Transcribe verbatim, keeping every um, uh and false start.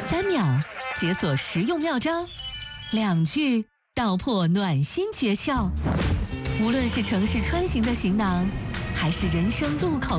三秒解锁实用妙招，两句道破暖心诀窍。无论是城市穿行的行囊，还是人生路口